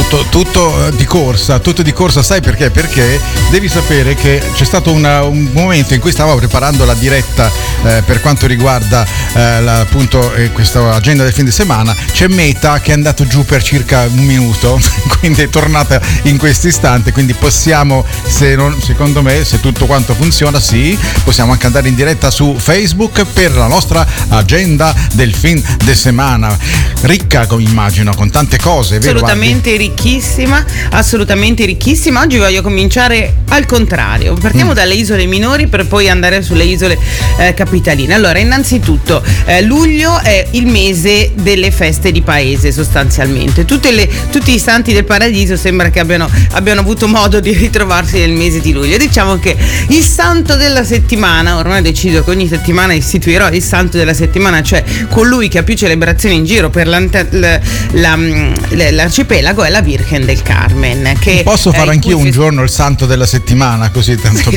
tutto di corsa, sai perché? Perché devi sapere che c'è stato un momento in cui stavo preparando la diretta per quanto riguarda appunto questa agenda del fine settimana. C'è Meta che è andato giù per circa un minuto, quindi è tornata in questo istante, quindi possiamo, secondo me, se tutto quanto funziona, sì, possiamo anche andare in diretta su Facebook per la nostra agenda del fin de settimana, ricca, come immagino, con tante cose, vero? Assolutamente ricchissima. Oggi voglio cominciare al contrario, partiamo dalle isole minori per poi andare sulle isole capitaline. Allora, innanzitutto luglio è il mese delle feste di paese, sostanzialmente tutti i santi del paradiso sembra che abbiano avuto modo di ritrovarsi nel mese di luglio. Diciamo che il santo della settimana, ormai ho deciso che ogni settimana istituirò il santo della settimana, cioè colui che ha più celebrazioni in giro per l'arcipelago, è la Virgen del Carmen, che posso fare anch'io un giorno il santo della settimana, così tanto.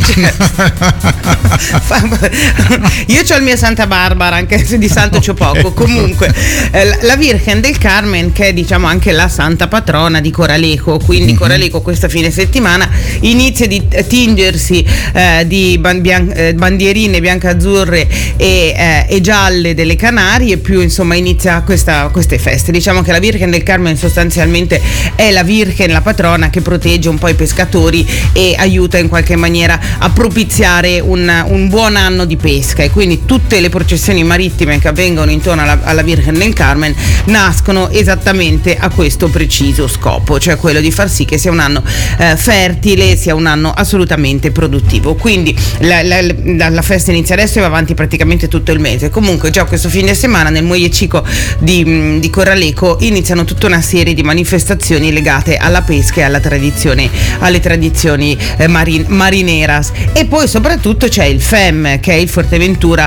Io c'ho il mio Santa Barbara, anche se di santo c'ho poco. Comunque la Virgen del Carmen, che è diciamo anche la santa patrona di Coraleco, quindi Coraleco questa fine settimana inizia di tingersi di bandierine biancazzurre e gialle delle Canarie, più insomma inizia queste feste. Diciamo che la Virgen del Carmen sostanzialmente è la Virgen, la patrona, che protegge un po' i pescatori e aiuta in qualche maniera a propiziare un buon anno di pesca, e quindi tutte le processioni marittime che avvengono intorno alla Virgen del Carmen nascono esattamente a questo preciso scopo, cioè quello di far sì che sia un anno fertile, sia un anno assolutamente produttivo. Quindi la festa inizia adesso e va avanti praticamente tutto il mese. Comunque già questo fine settimana nel Muelle Chico di Coraleco iniziano tutta una serie di manifestazioni legate alla pesca e alle tradizioni marineras. E poi soprattutto c'è il FEM, che è il Forteventura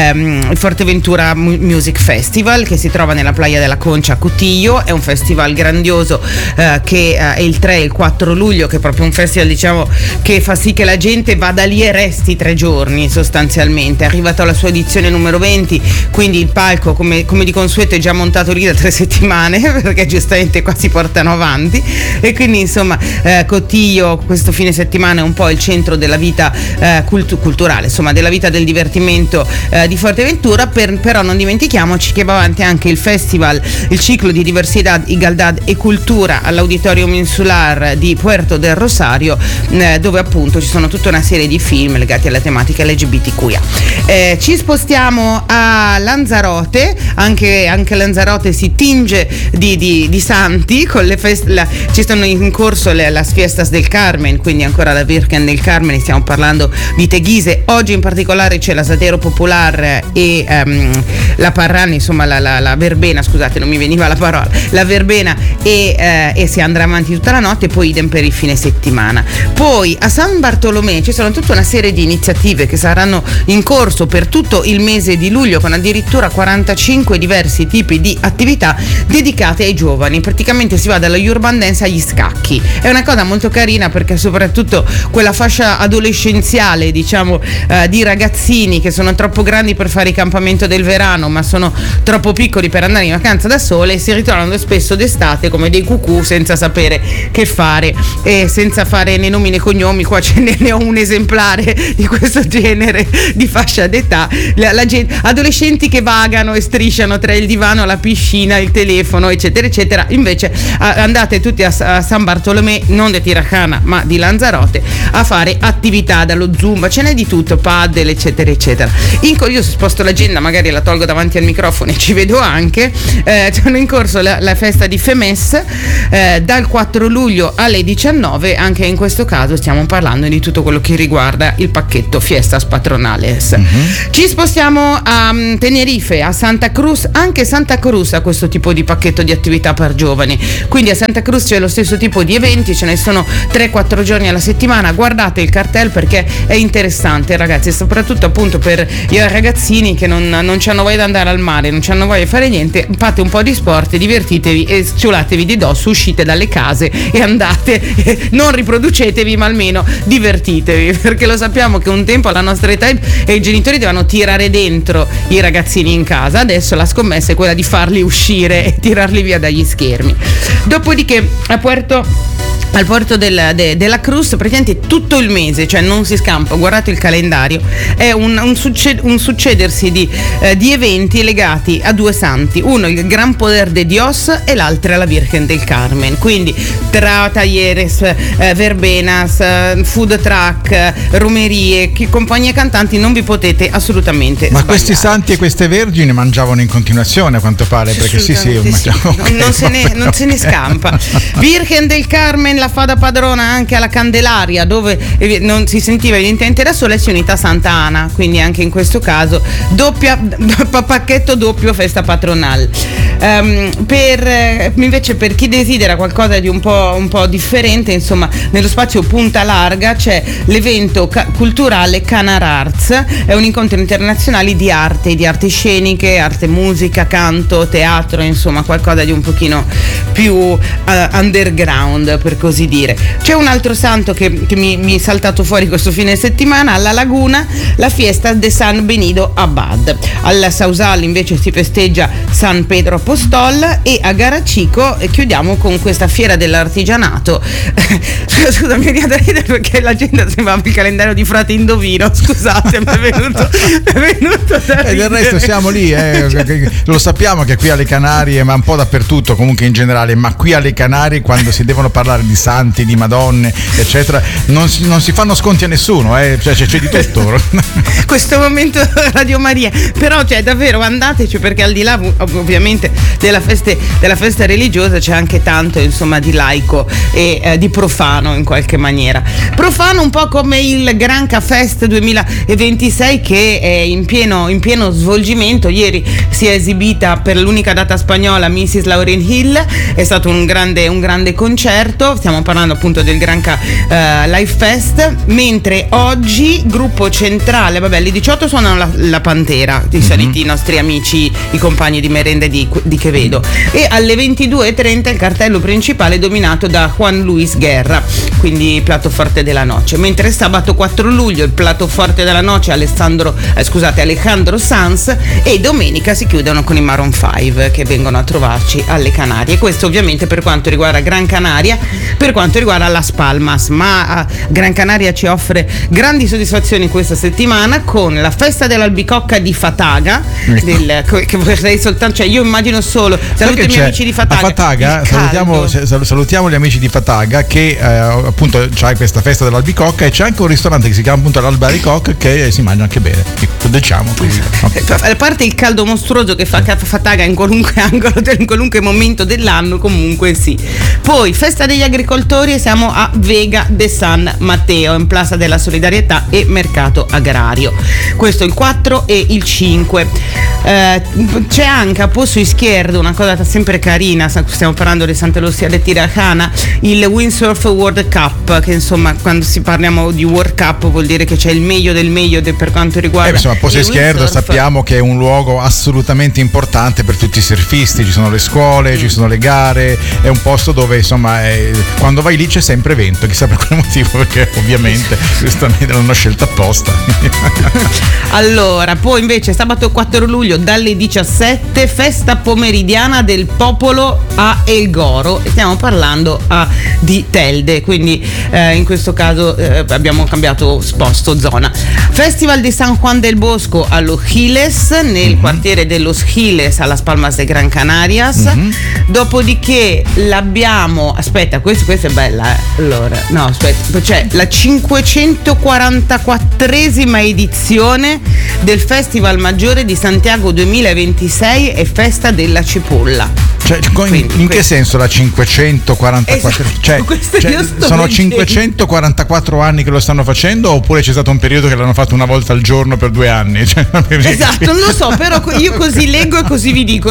Music Festival, che si trova nella Playa della Concha a Cotillo. È un festival grandioso che è il 3 e il 4 luglio, che è proprio un festival, diciamo, che fa sì che la gente vada lì e resti 3 giorni sostanzialmente. È arrivato alla sua edizione numero 20, quindi il palco come di consueto è già montato lì da 3 settimane perché giustamente qua si portano avanti, e quindi insomma Cotillo questo fine settimana è un po' il centro della vita culturale, insomma della vita del divertimento di Forteventura. Però non dimentichiamoci che va avanti anche il festival, il ciclo di Diversidad, Igualdad e Cultura all'Auditorium Insular di Puerto del Rosario, dove appunto ci sono tutta una serie di film legati alla tematica LGBTQIA. Ci spostiamo a Lanzarote, anche Lanzarote si tinge di santi con le feste. Ci stanno in corso las fiestas del Carmen, quindi ancora la Virgen del Carmen, stiamo parlando di Teguise. Oggi in particolare c'è l'Asadero Popular e la Parrana, insomma la verbena, scusate non mi veniva la parola, la verbena, e si andrà avanti tutta la notte, poi idem per il fine settimana. Poi a San Bartolomé ci sono tutta una serie di iniziative che saranno in corso per tutto il mese di luglio, con addirittura 45 diversi tipi di attività dedicate ai giovani. Praticamente si va dalla urban dance agli scacchi. È una cosa molto carina, perché soprattutto quella fascia adolescenziale, diciamo, di ragazzini che sono troppo grandi per fare il campamento del verano ma sono troppo piccoli per andare in vacanza da sole, si ritrovano spesso d'estate come dei cucù senza sapere che fare, e senza fare né nomi né cognomi. Qua ce ne ho un esemplare di questo genere di fascia d'età, la gente, adolescenti che vagano e strisciano tra il divano, la piscina, il telefono, eccetera eccetera. Invece andate tutti a San Bartolomé, non di Tiracana ma di Lanzarote, a fare attività, dallo zumba, ce n'è di tutto, paddle, eccetera eccetera. Io sposto l'agenda, magari la tolgo davanti al microfono e ci vedo anche. Sono in corso la festa di Femes dal 4 luglio alle 19. Anche in questo caso stiamo parlando di tutto quello che riguarda il pacchetto Fiestas Patronales. Ci spostiamo a Tenerife, a Santa Cruz. Anche Santa Cruz ha questo tipo di pacchetto di attività per giovani, quindi a Santa Cruz c'è lo stesso tipo di eventi, ce ne sono 3-4 giorni alla settimana. Guardate il cartel perché è interessante, ragazzi, soprattutto appunto per i ragazzini che non c'hanno voglia di andare al mare, non c'hanno voglia di fare niente. Fate un po' di sport, divertitevi e sciolatevi di dosso, uscite dalle case e andate, non riproducetevi ma almeno divertitevi, perché lo sappiamo che un tempo alla nostra età i genitori dovevano tirare dentro i ragazzini in casa, adesso la scommessa è quella di farli uscire e tirarli via dagli schermi. Dopodiché perché al Puerto della Cruz praticamente tutto il mese, cioè non si scampa, guardate il calendario, è un succedersi di eventi legati a due santi, uno il Gran Poder de Dios e l'altro la Virgen del Carmen, quindi tra talleres, verbenas, food truck, romerie, compagnie cantanti, non vi potete assolutamente ma sbagliare. Questi santi e queste vergini mangiavano in continuazione a quanto pare, perché sì, non se ne scampa. Virgen del Carmen la fa da padrona anche alla Candelaria, dove non si sentiva evidentemente da sola, e si è unita a Santa Ana, quindi anche in questo caso pacchetto doppio festa patronale. Invece per chi desidera qualcosa di un po' differente, insomma, nello spazio Punta Larga c'è l'evento culturale Canar Arts, è un incontro internazionale di arti sceniche, arte, musica, canto, teatro, insomma qualcosa di un pochino più underground, per così dire. C'è un altro santo che mi è saltato fuori questo fine settimana: alla Laguna la fiesta de San Benito Abad, alla Sausal invece si festeggia San Pedro Apostol, e a Garachico chiudiamo con questa fiera dell'artigianato. Scusa, mi viene da ridere perché la gente sembrava il calendario di Frate Indovino, scusate, mi è venuto da ridere. E del resto siamo lì, lo sappiamo che qui alle Canarie, ma un po' dappertutto comunque in generale, ma qui alle Canarie quando si devono parlare di santi, di madonne, eccetera, non si fanno sconti a nessuno, cioè c'è di tutto. Questo momento Radio Maria, però cioè davvero andateci, perché al di là ovviamente della festa religiosa c'è anche tanto, insomma, di laico e di profano in qualche maniera. Profano un po' come il Granca Fest 2026, che è in pieno svolgimento. Ieri si è esibita per l'unica data spagnola Mrs. Lauryn Hill, è stato un grande concerto, stiamo parlando appunto del Granca Live Fest, mentre oggi gruppo centrale, alle 18 suonano la Pantera, i soliti nostri amici, i compagni di merende di Quevedo, e alle 22:30 il cartello principale dominato da Juan Luis Guerra, quindi piatto forte della noce, mentre sabato 4 luglio il piatto forte della noce Alejandro Sanz, e domenica si chiudono con i Maroon 5 che vengono a trovarci alle Canarie. Questo ovviamente per quanto riguarda Gran Canaria, per quanto riguarda Las Palmas, ma Gran Canaria ci offre grandi soddisfazioni questa settimana con la festa dell'albicocca di Fataga, che vorrei soltanto, cioè io immagino solo, saluto i miei amici di Fataga, salutiamo gli amici di Fataga che appunto c'è questa festa dell'albicocca, e c'è anche un ristorante che si chiama appunto l'Albicocca, che si mangia anche bene, diciamo. A parte il caldo mostruoso che fa Fataga in qualunque angolo, in qualunque momento dell'anno, comunque sì. Poi festa degli agricoltori, e siamo a Vega de San Matteo, in Plaza della Solidarietà e Mercato Agrario. Questo il 4 e il 5. C'è anche a Pozo Izquierdo una cosa sempre carina, stiamo parlando di Santa Lucia de Tirajana, il Windsurf World Cup, che insomma quando parliamo di World Cup vuol dire che c'è il meglio del meglio per quanto riguarda insomma Pozo Izquierdo sappiamo che è un luogo assolutamente importante per tutti i surfisti, ci sono le scuole, ci sono le gare, è un posto dove insomma quando vai lì c'è sempre vento, chissà per quale motivo, perché ovviamente giustamente l'hanno scelta apposta. Allora, poi invece sabato 4 luglio dalle 17 festa pomeridiana del popolo a El Goro, e stiamo parlando di Telde, quindi in questo caso abbiamo cambiato zona. Festival di San Juan del Bosco a Los Giles, nel quartiere de Los Giles a Las Palmas de Gran Canarias. Dopodiché l'abbiamo, aspetta, questa è bella, allora no aspetta, c'è la 544esima edizione del Festival Maggiore di Santiago 2026 e Festa della Cipolla. Cioè, in che senso la 544? Esatto, sono 544 anni che lo stanno facendo, oppure c'è stato un periodo che l'hanno fatto una volta al giorno per 2 anni? Esatto, non lo so, però io così leggo e così vi dico.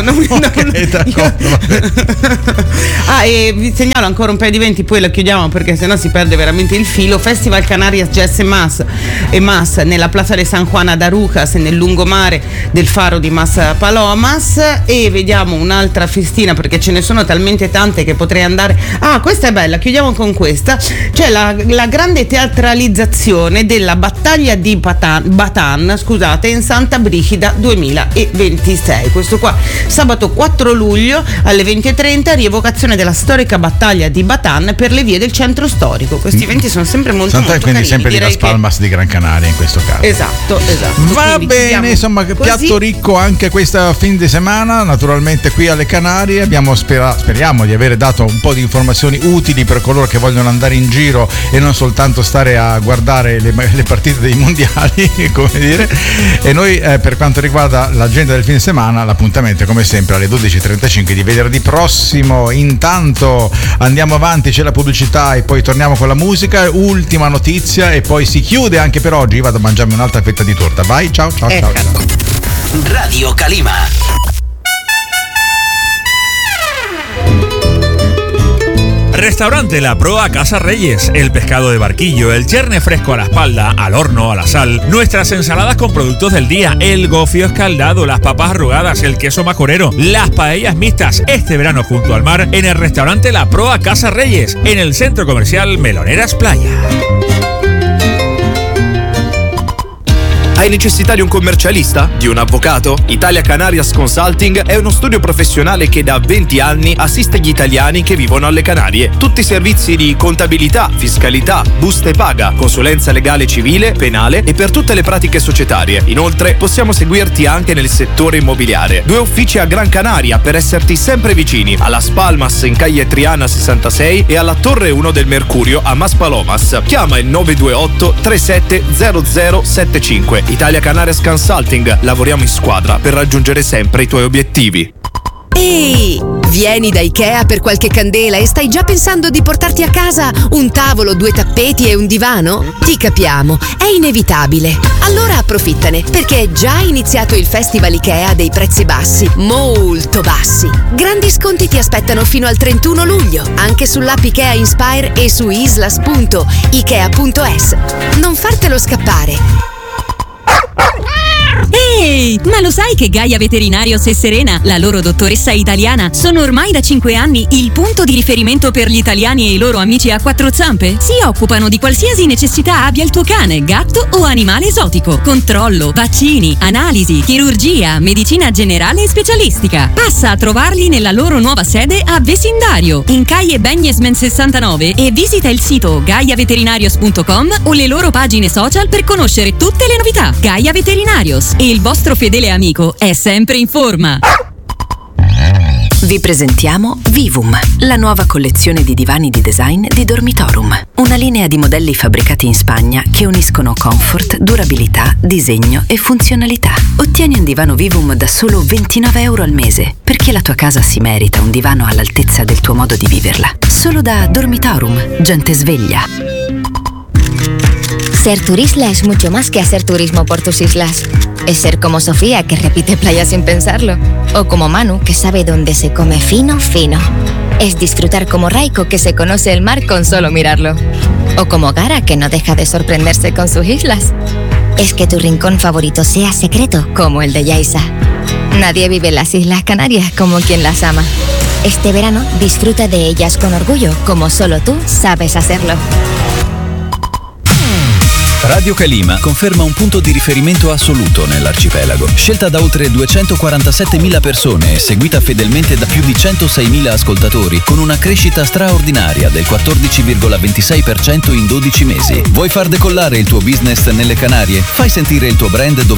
E vi segnalo ancora un paio di eventi, poi la chiudiamo perché sennò si perde veramente il filo. Festival Canarias Jazz e Mas nella Plaza de San Juan de Arujas, nel lungomare del faro di Mas Palomas, e vediamo un'altra festività mattina, perché ce ne sono talmente tante che potrei andare. Ah, questa è bella, chiudiamo con questa. C'è la grande teatralizzazione della battaglia di Bataan, scusate, in Santa Brigida 2026. Questo qua sabato 4 luglio alle 20:30, rievocazione della storica battaglia di Bataan per le vie del centro storico. Questi eventi sono sempre molto quindi carini, sempre di Las Palmas di Gran Canaria in questo caso. Esatto. Va Quindi bene, insomma, piatto ricco anche questa fin di settimana, naturalmente qui alle Canarie. Abbiamo speriamo di avere dato un po' di informazioni utili per coloro che vogliono andare in giro e non soltanto stare a guardare le partite dei mondiali, come dire. E noi per quanto riguarda l'agenda del fine settimana, l'appuntamento è come sempre alle 12:35 di venerdì prossimo. Intanto andiamo avanti, c'è la pubblicità e poi torniamo con la musica, ultima notizia e poi si chiude anche per oggi. Vado a mangiarmi un'altra fetta di torta. Vai, ciao. Radio Calima. Restaurante La Proa Casa Reyes, el pescado de barquillo, el cherne fresco a la espalda, al horno, a la sal, nuestras ensaladas con productos del día, el gofio escaldado, las papas arrugadas, el queso macorero, las paellas mixtas, este verano junto al mar en el restaurante La Proa Casa Reyes, en el centro comercial Meloneras Playa. Hai necessità di un commercialista? Di un avvocato? Italia Canarias Consulting è uno studio professionale che da 20 anni assiste gli italiani che vivono alle Canarie. Tutti i servizi di contabilità, fiscalità, buste paga, consulenza legale civile, penale e per tutte le pratiche societarie. Inoltre possiamo seguirti anche nel settore immobiliare. 2 uffici a Gran Canaria per esserti sempre vicini, a Las Palmas in Calle Triana 66 e alla Torre 1 del Mercurio a Maspalomas. Chiama il 928 37 0075. Italia Canarias Consulting, lavoriamo in squadra per raggiungere sempre i tuoi obiettivi. Ehi, vieni da Ikea per qualche candela e stai già pensando di portarti a casa un tavolo, 2 tappeti e un divano? Ti capiamo, è inevitabile. Allora approfittane, perché è già iniziato il Festival Ikea dei prezzi bassi, molto bassi. Grandi sconti ti aspettano fino al 31 luglio, anche sull'app Ikea Inspire e su islas.ikea.es. Non fartelo scappare. Ehi, ma lo sai che Gaia Veterinarios e Serena, la loro dottoressa italiana, sono ormai da 5 anni il punto di riferimento per gli italiani e i loro amici a 4 zampe? Si occupano di qualsiasi necessità abbia il tuo cane, gatto o animale esotico. Controllo, vaccini, analisi, chirurgia, medicina generale e specialistica. Passa a trovarli nella loro nuova sede a Vesindario, in Calle Benyesmen 69 e visita il sito gaiaveterinarios.com o le loro pagine social per conoscere tutte le novità. Gaia Veterinarios, e il vostro fedele amico è sempre in forma. Vi presentiamo Vivum, la nuova collezione di divani di design di Dormitorum. Una linea di modelli fabbricati in Spagna che uniscono comfort, durabilità, disegno e funzionalità. Ottieni un divano Vivum da solo €29 al mese, perché la tua casa si merita un divano all'altezza del tuo modo di viverla. Solo da Dormitorum, gente sveglia. Ser turista es mucho más que hacer turismo por tus islas. Es ser como Sofía, que repite playa sin pensarlo. O como Manu, que sabe dónde se come fino, fino. Es disfrutar como Raiko, que se conoce el mar con solo mirarlo. O como Gara, que no deja de sorprenderse con sus islas. Es que tu rincón favorito sea secreto, como el de Yaiza. Nadie vive en las Islas Canarias como quien las ama. Este verano disfruta de ellas con orgullo, como solo tú sabes hacerlo. Radio Calima conferma un punto di riferimento assoluto nell'arcipelago. Scelta da oltre 247.000 persone e seguita fedelmente da più di 106.000 ascoltatori, con una crescita straordinaria del 14,26% in 12 mesi. Vuoi far decollare il tuo business nelle Canarie? Fai sentire il tuo brand dove